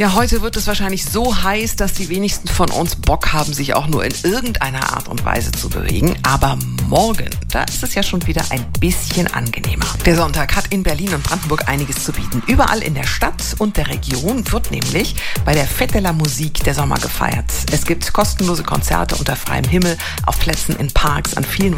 Ja, heute wird es wahrscheinlich so heiß, dass die wenigsten von uns Bock haben, sich auch nur in irgendeiner Art und Weise zu bewegen. Aber morgen, da ist es ja schon wieder ein bisschen angenehmer. Der Sonntag hat in Berlin und Brandenburg einiges zu bieten. Überall in der Stadt und der Region wird nämlich bei der Fête de la Musique der Sommer gefeiert. Es gibt kostenlose Konzerte unter freiem Himmel, auf Plätzen, in Parks, an vielen